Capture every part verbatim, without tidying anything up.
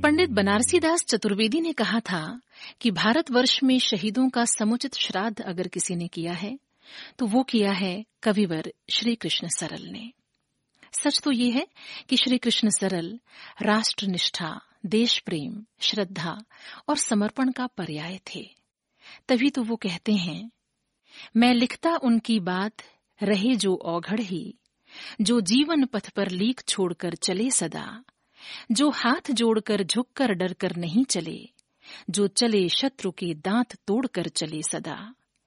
पंडित बनारसी दास चतुर्वेदी ने कहा था कि भारतवर्ष में शहीदों का समुचित श्राद्ध अगर किसी ने किया है तो वो किया है कविवर श्री कृष्ण सरल ने। सच तो ये है कि श्री कृष्ण सरल राष्ट्र निष्ठा, देश प्रेम, श्रद्धा और समर्पण का पर्याय थे। तभी तो वो कहते हैं, मैं लिखता उनकी बात रहे जो औघड़ ही, जो जीवन पथ पर लीक छोड़कर चले सदा, जो हाथ जोड़कर झुककर डर कर नहीं चले, जो चले शत्रु के दांत तोड़कर चले सदा।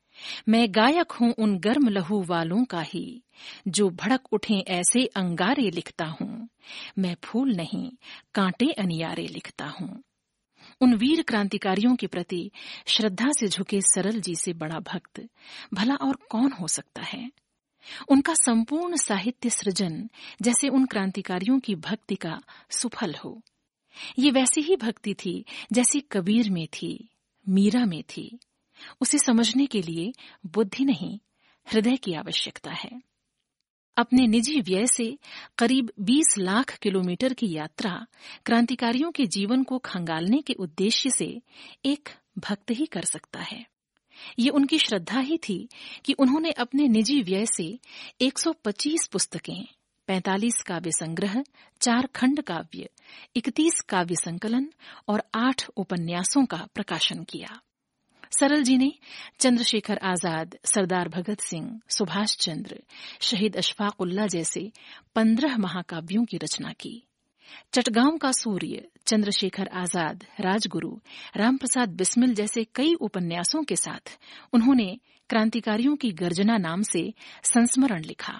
मैं गायक हूं उन गर्म लहू वालों का ही, जो भड़क उठे ऐसे अंगारे लिखता हूं। मैं फूल नहीं कांटे अनियारे लिखता हूं। उन वीर क्रांतिकारियों के प्रति श्रद्धा से झुके सरल जी से बड़ा भक्त भला और कौन हो सकता है। उनका संपूर्ण साहित्य सृजन जैसे उन क्रांतिकारियों की भक्ति का सुफल हो। ये वैसी ही भक्ति थी जैसी कबीर में थी, मीरा में थी। उसे समझने के लिए बुद्धि नहीं, हृदय की आवश्यकता है। अपने निजी व्यय से करीब बीस लाख किलोमीटर की यात्रा क्रांतिकारियों के जीवन को खंगालने के उद्देश्य से एक भक्त ही कर सकता है। ये उनकी श्रद्धा ही थी कि उन्होंने अपने निजी व्यय से एक सौ पच्चीस पुस्तकें, पैंतालीस काव्य संग्रह, चार खंड काव्य, इकतीस काव्य संकलन और आठ उपन्यासों का प्रकाशन किया। सरल जी ने चंद्रशेखर आजाद, सरदार भगत सिंह, सुभाष चंद्र, शहीद अशफाक उल्लाह जैसे पंद्रह महाकाव्यों की रचना की। चटगांव का सूर्य, चंद्रशेखर आजाद, राजगुरु, रामप्रसाद बिस्मिल जैसे कई उपन्यासों के साथ उन्होंने क्रांतिकारियों की गर्जना नाम से संस्मरण लिखा।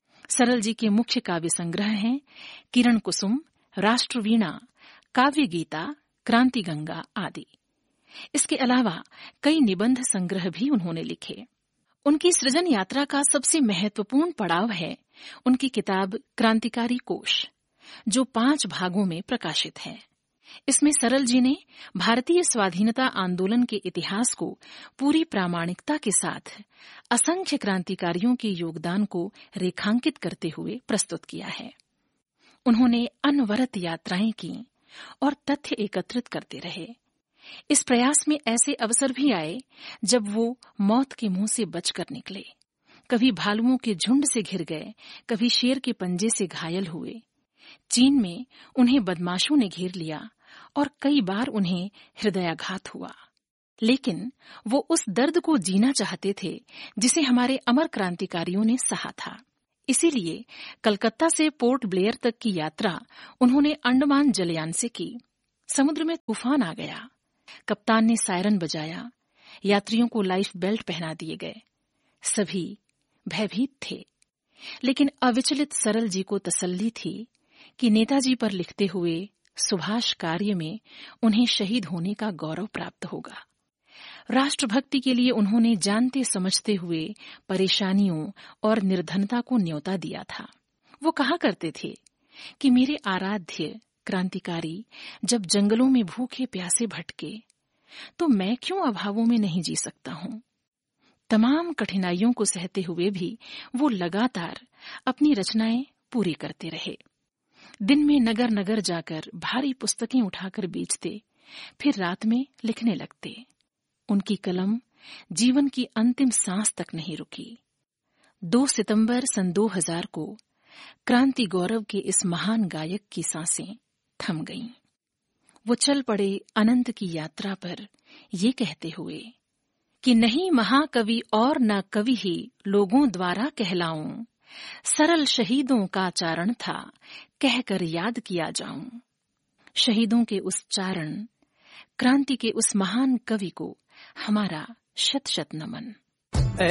सरल जी के मुख्य काव्य संग्रह हैं किरण कुसुम, राष्ट्रवीणा, काव्य गीता, क्रांति गंगा आदि। इसके अलावा कई निबंध संग्रह भी उन्होंने लिखे। उनकी सृजन यात्रा का सबसे महत्वपूर्ण पड़ाव है उनकी किताब क्रांतिकारी कोश, जो पांच भागों में प्रकाशित है। इसमें सरल जी ने भारतीय स्वाधीनता आंदोलन के इतिहास को पूरी प्रामाणिकता के साथ असंख्य क्रांतिकारियों के योगदान को रेखांकित करते हुए प्रस्तुत किया है। उन्होंने अनवरत यात्राएं की और तथ्य एकत्रित करते रहे। इस प्रयास में ऐसे अवसर भी आए जब वो मौत के मुंह से बचकर निकले। कभी भालुओं के झुंड से घिर गए, कभी शेर के पंजे से घायल हुए। चीन में उन्हें बदमाशों ने घेर लिया और कई बार उन्हें हृदयाघात हुआ। लेकिन वो उस दर्द को जीना चाहते थे जिसे हमारे अमर क्रांतिकारियों ने सहा था। इसीलिए कलकत्ता से पोर्ट ब्लेयर तक की यात्रा उन्होंने अंडमान जलयान से की। समुद्र में तूफान आ गया। कप्तान ने सायरन बजाया, यात्रियों को लाइफ बेल्ट पहना दिए गए। सभी भयभीत थे, लेकिन अविचलित सरल जी को तसल्ली थी कि नेताजी पर लिखते हुए सुभाष कार्य में उन्हें शहीद होने का गौरव प्राप्त होगा। राष्ट्रभक्ति के लिए उन्होंने जानते समझते हुए परेशानियों और निर्धनता को न्योता दिया था। वो कहा करते थे कि मेरे आराध्य क्रांतिकारी जब जंगलों में भूखे प्यासे भटके तो मैं क्यों अभावों में नहीं जी सकता हूं। तमाम कठिनाइयों को सहते हुए भी वो लगातार अपनी रचनाएं पूरी करते रहे। दिन में नगर नगर जाकर भारी पुस्तकें उठाकर बेचते, फिर रात में लिखने लगते। उनकी कलम जीवन की अंतिम सांस तक नहीं रुकी। दो सितंबर सन दो हज़ार को क्रांति गौरव के इस महान गायक की सांसें थम गईं। वो चल पड़े अनंत की यात्रा पर ये कहते हुए कि नहीं महाकवि और न कवि ही लोगों द्वारा कहलाऊं, सरल शहीदों का चारण था कहकर याद किया जाऊं। शहीदों के उस चारण, क्रांति के उस महान कवि को हमारा शत शत नमन।